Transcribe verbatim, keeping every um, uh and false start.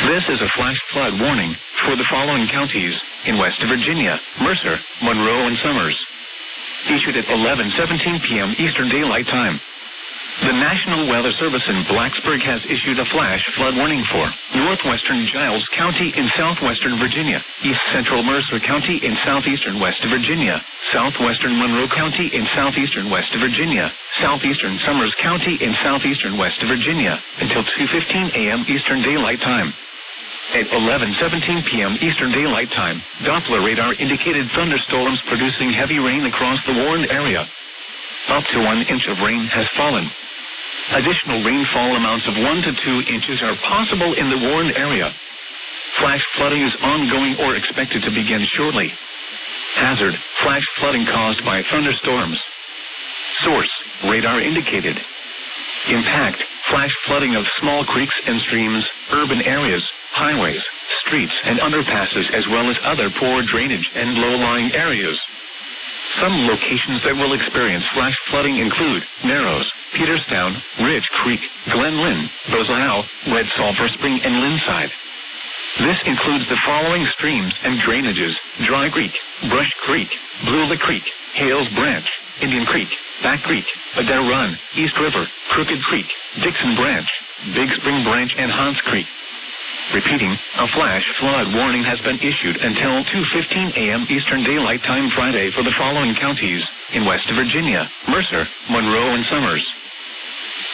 This is a flash flood warning for the following counties in West Virginia: Mercer, Monroe, and Summers. Issued at eleven seventeen p m Eastern Daylight Time. The National Weather Service in Blacksburg has issued a flash flood warning for northwestern Giles County in southwestern Virginia, east central Mercer County in southeastern West Virginia, southwestern Monroe County in southeastern West Virginia, southeastern Summers County in southeastern West Virginia, until two fifteen a m Eastern Daylight Time. At eleven seventeen p m Eastern Daylight Time, Doppler radar indicated thunderstorms producing heavy rain across the warned area. Up to one inch of rain has fallen. Additional rainfall amounts of one to two inches are possible in the warned area. Flash flooding is ongoing or expected to begin shortly. Hazard: flash flooding caused by thunderstorms. Source: radar indicated. Impact: flash flooding of small creeks and streams, urban areas, highways, streets, and underpasses, as well as other poor drainage and low-lying areas. Some locations that will experience flash flooding include Narrows, Peterstown, Ridge Creek, Glen Lynn, Bozau, Red Sulphur Spring, and Linside. This includes the following streams and drainages: Dry Creek, Brush Creek, Beulah Creek, Hales Branch, Indian Creek, Back Creek, Adair Run, East River, Crooked Creek, Dixon Branch, Big Spring Branch, and Hans Creek. Repeating, a flash flood warning has been issued until two fifteen a m Eastern Daylight Time Friday for the following counties in West Virginia: Mercer, Monroe, and Summers.